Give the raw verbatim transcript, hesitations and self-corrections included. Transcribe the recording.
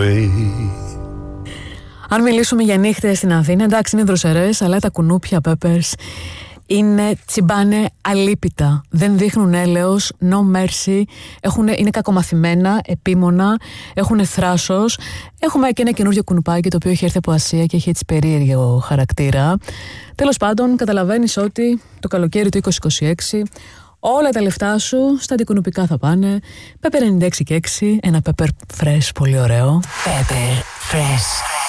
Αν μιλήσουμε για νύχτες στην Αθήνα, εντάξει είναι δροσερές, αλλά τα κουνούπια Peppers είναι, τσιμπάνε αλίπητα. Δεν δείχνουν έλεος, no mercy. Έχουν, είναι κακομαθημένα, επίμονα, έχουν θράσος. Έχουμε και ένα καινούργιο κουνουπάκι το οποίο έχει έρθει από Ασία και έχει έτσι περίεργο χαρακτήρα. Τέλος πάντων, καταλαβαίνεις ότι το καλοκαίρι του είκοσι είκοσι έξι όλα τα λεφτά σου στα αντικουνουπικά θα πάνε. Pepper ενενήντα έξι και έξι, ένα Pepper Fresh πολύ ωραίο. Pepper Fresh.